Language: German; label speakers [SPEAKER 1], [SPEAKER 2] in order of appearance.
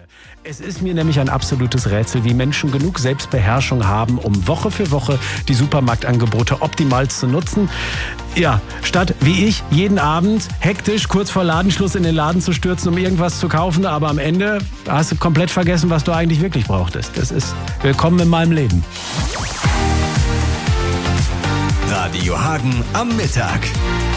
[SPEAKER 1] Es ist mir nämlich ein absolutes Rätsel, wie Menschen genug Selbstbeherrschung haben, um Woche für Woche die Supermarktangebote optimal zu nutzen. Ja, statt wie ich jeden Abend hektisch kurz vor Ladenschluss in den Laden zu stürzen, um irgendwas zu kaufen, aber am Ende hast du komplett vergessen, was du eigentlich wirklich brauchtest. Das ist willkommen in meinem Leben.
[SPEAKER 2] Radio Hagen am Mittag.